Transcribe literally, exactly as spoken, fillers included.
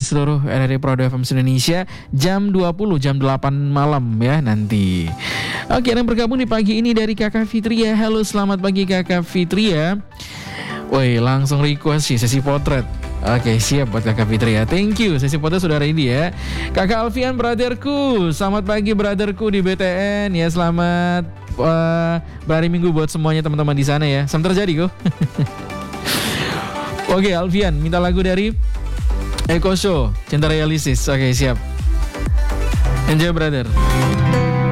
seluruh R R I Pro F M Indonesia jam dua puluh, jam delapan malam ya nanti. Oke, yang bergabung di pagi ini dari Kakak Fitria. Halo, selamat pagi Kakak Fitria. Woi, langsung request sih sesi potret. Oke, siap buat Kakak Fitria. Thank you, sesi potret sudah ready ya. Kakak Alfian, brotherku. Selamat pagi brotherku di B T N ya. Selamat uh, berhari Minggu buat semuanya teman-teman di sana ya. Salam terjadi kok. Oke, Alfian minta lagu dari Eko Show, Cinta Realistis. Oke, siap. Enjoy brother.